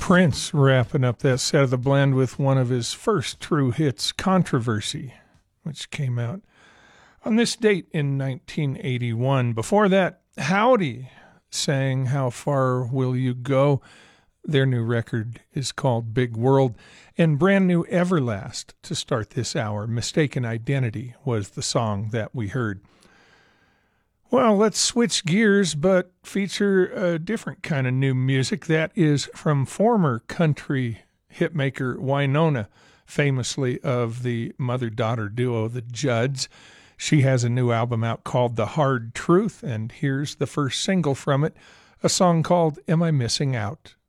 Prince wrapping up that set of the blend with one of his first true hits, Controversy, which came out on this date in 1981. Before that, Howdy sang How Far Will You Go? Their new record is called Big World. And brand new Everlast to start this hour, Mistaken Identity, was the song that we heard. Well, let's switch gears, but feature a different kind of new music. That is from former country hitmaker Wynonna, famously of the mother-daughter duo, the Judds. She has a new album out called The Hard Truth, and here's the first single from it, a song called Am I Missing Out?